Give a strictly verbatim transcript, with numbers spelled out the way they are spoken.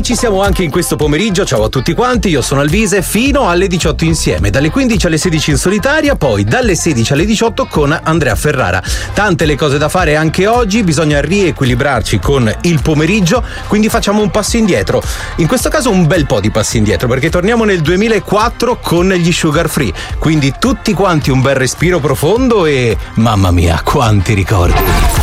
ci siamo anche in questo pomeriggio. Ciao a tutti quanti, io sono Alvise fino alle diciotto insieme, dalle quindici alle sedici in solitaria, poi dalle sedici alle diciotto con Andrea Ferrara. Tante le cose da fare anche oggi, bisogna riequilibrarci con il pomeriggio, quindi facciamo un passo indietro. In questo caso un bel po' di passi indietro, perché torniamo nel duemilaquattro con gli Sugar Free, quindi tutti quanti un bel respiro profondo e mamma mia, quanti ricordi.